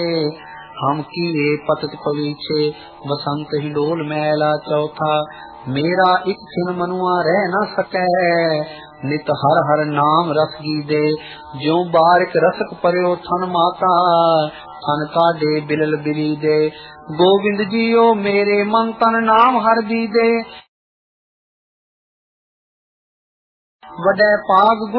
हम किए पतत पवीछे बसंत हिंडोल मैला चौथा। मेरा एक छिन मनुआ रह न सकै नित हर हर नाम रस गीदे। ज्यों बारिक रसक पर्यो थन माता थन काडे बिलल बिली दे। गोविंद जीओ मेरे मन तन नाम हर दीदे। वडै पाग